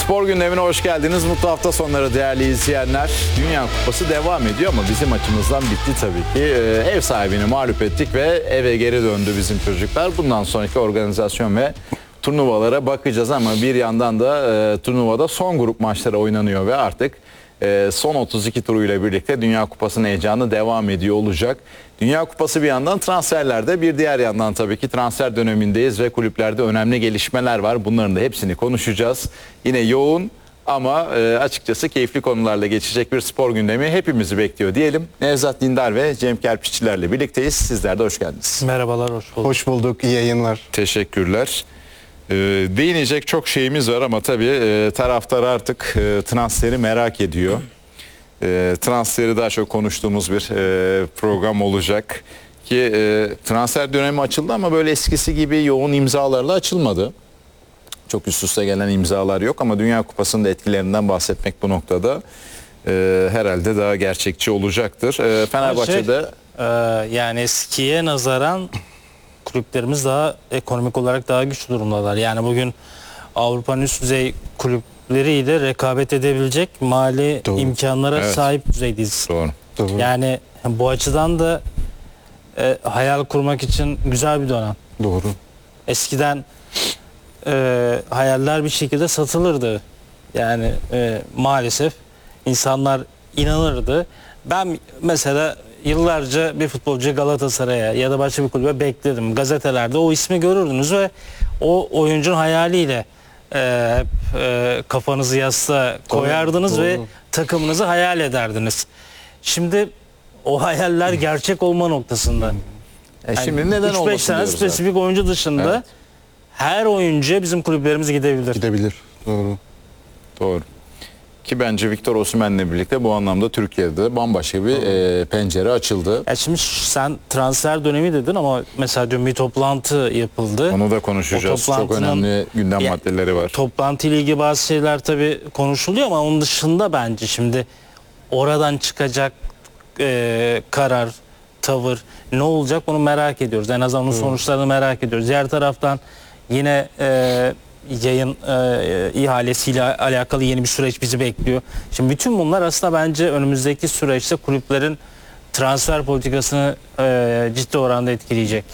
Spor gündemine hoş geldiniz. Mutlu hafta sonları değerli izleyenler. Dünya Kupası devam ediyor ama bizim açımızdan bitti tabii ki. Ev sahibini mağlup ettik ve eve geri döndü bizim çocuklar. Bundan sonraki organizasyon ve turnuvalara bakacağız ama bir yandan da turnuvada son grup maçları oynanıyor ve artık son 32 turuyla birlikte Dünya Kupası'nın heyecanı devam ediyor olacak. Dünya Kupası bir yandan, transferlerde bir diğer yandan tabii ki transfer dönemindeyiz ve kulüplerde önemli gelişmeler var. Bunların da hepsini konuşacağız. Yine yoğun ama açıkçası keyifli konularla geçecek bir spor gündemi hepimizi bekliyor diyelim. Nevzat Dindar ve Cem Kerpiççilerle birlikteyiz. Sizler de hoş geldiniz. Merhabalar, hoş bulduk. Hoş bulduk, iyi yayınlar. Teşekkürler. Değinecek çok şeyimiz var ama tabii taraftar artık transferi merak ediyor. Transferi daha çok konuştuğumuz bir program olacak ki transfer dönemi açıldı ama böyle eskisi gibi yoğun imzalarla açılmadı. Çok üst üste gelen imzalar yok ama Dünya Kupası'nın da etkilerinden bahsetmek bu noktada herhalde daha gerçekçi olacaktır. Fenerbahçe'de yani eskiye nazaran kulüplerimiz daha ekonomik olarak daha güçlü durumdalar. Yani bugün Avrupa'nın üst düzey kulüpleriyle rekabet edebilecek mali Doğru. imkanlara Evet. sahip düzeydeyiz. doğru. Doğru. Yani bu açıdan da hayal kurmak için güzel bir dönem. Doğru. Eskiden hayaller bir şekilde satılırdı. Yani maalesef insanlar inanırdı. Ben mesela yıllarca bir futbolcu Galatasaray'a ya da başka bir kulübe bekledim. Gazetelerde o ismi görürdünüz ve o oyuncunun hayaliyle hep kafanızı yastığa koyardınız doğru. ve takımınızı hayal ederdiniz. Şimdi o hayaller gerçek olma noktasında. Şimdi neden 3-5 olmasın tane diyoruz spesifik oyuncu dışında Evet. her oyuncuya bizim kulüplerimiz gidebilir. Gidebilir. Doğru. Doğru. Ki bence Victor Osimhen'le birlikte bu anlamda Türkiye'de bambaşka bir pencere açıldı. Ya şimdi sen transfer dönemi dedin ama mesela dün bir toplantı yapıldı. Onu da konuşacağız. O Çok toplantının- önemli gündem Ya, maddeleri var. Toplantı ile ilgili bazı şeyler tabii konuşuluyor ama onun dışında bence şimdi oradan çıkacak karar, tavır ne olacak bunu merak ediyoruz. En azından onun sonuçlarını merak ediyoruz. Diğer taraftan yine yayın ihalesiyle alakalı yeni bir süreç bizi bekliyor. Şimdi bütün bunlar aslında bence önümüzdeki süreçte kulüplerin transfer politikasını ciddi oranda etkileyecek.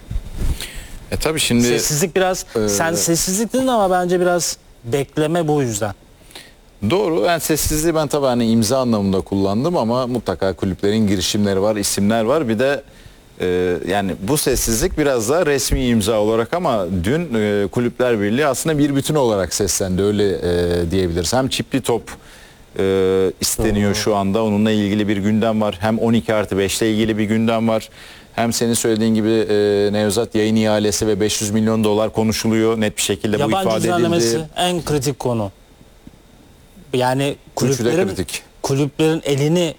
Tabii şimdi Sessizlik biraz, sen sessizlik dedin ama bence biraz bekleme bu yüzden. doğru. Yani sessizliği ben tabii hani imza anlamında kullandım ama mutlaka kulüplerin girişimleri var, isimler var. Bir de yani bu sessizlik biraz daha resmi imza olarak ama dün Kulüpler Birliği aslında bir bütün olarak seslendi, öyle diyebiliriz. Hem çipli top isteniyor şu anda, onunla ilgili bir gündem var. Hem 12+5 ile ilgili bir gündem var. Hem senin söylediğin gibi Nevzat, yayın ihalesi ve 500 milyon dolar konuşuluyor. Net bir şekilde bu Yabancı ifade düzenlemesi edildi. en kritik konu. Yani Üçü de kulüplerin, kritik. kulüplerin elini